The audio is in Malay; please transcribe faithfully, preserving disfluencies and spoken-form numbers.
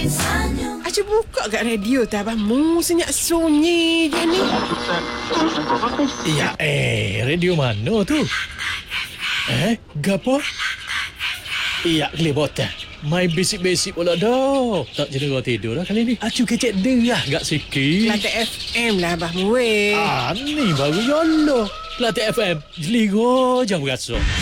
Aja buka kat radio tak abang. Mu senyap sunyi je ni. Ya eh, radio mana tu? Eh, gapo? Iya, kelibotan. Mai basic-basic pula dah. Tak jadi kau tidur dah kali ni. Acu kecek derah gak sikit. Kelantan F M lah abang mu weh. Ah, ni baru yolo. Kelantan F M. Jeligo jam berasa.